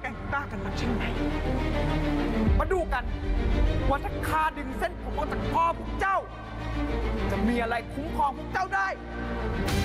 งกล้ากันนักใช่ไหมมาดูกันว่าถ้าข้าดึงเส้นผมออกจากคอพวกเจ้าจะมีอะไรคุ้มครองพวกเจ้าได้